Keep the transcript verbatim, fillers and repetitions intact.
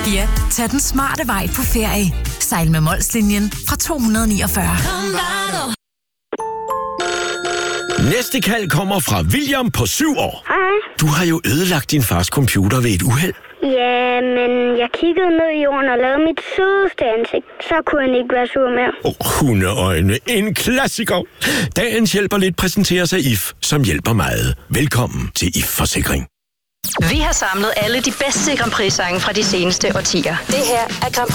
Ja, tag den smarte vej på ferie. Sejl med Molslinjen fra to hundrede niogfyrre. Næste kald kommer fra William på syv år. Hej. Du har jo ødelagt din fars computer ved et uheld. Ja, men jeg kiggede ned i jorden og lavede mit sødeste ansigt. Så kunne han ikke være sur mere. Oh, hundeøjne. En klassiker. Dagens hjælper lidt præsenteres af I F, som hjælper meget. Velkommen til I F Forsikring. Vi har samlet alle de bedste Grand Prix-sange fra de seneste årtier. Det her er Grand